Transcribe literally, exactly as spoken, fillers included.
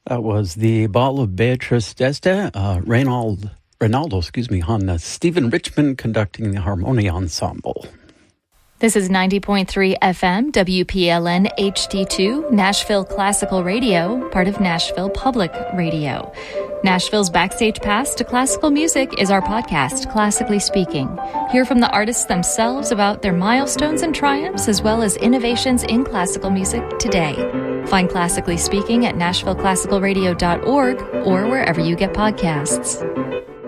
That was the Ball of Beatrice d'Este, uh, Reynald, Reynaldo, excuse me, on uh, Stephen Richmond conducting the Harmonia Ensemble. This is ninety point three F M, W P L N H D two, Nashville Classical Radio, part of Nashville Public Radio. Nashville's Backstage Pass to Classical Music is our podcast, Classically Speaking. Hear from the artists themselves about their milestones and triumphs, as well as innovations in classical music today. Find Classically Speaking at nashville classical radio dot org or wherever you get podcasts.